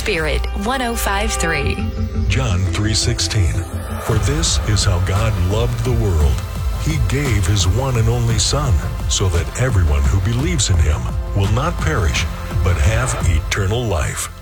Spirit 105.3. John 3:16. For this is how God loved the world. He gave his one and only Son, so that everyone who believes in him will not perish, but have eternal life.